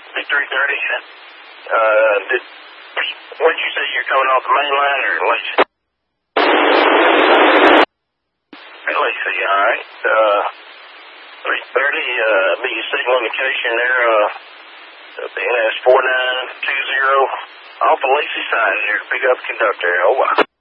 Be 3:30. When did you say you're coming off the main line or Lacey? Lacey, all right. 3:30. Be your signal indication there. BNS 4920 off the Lacey side here. Pick up conductor. Oh, wow.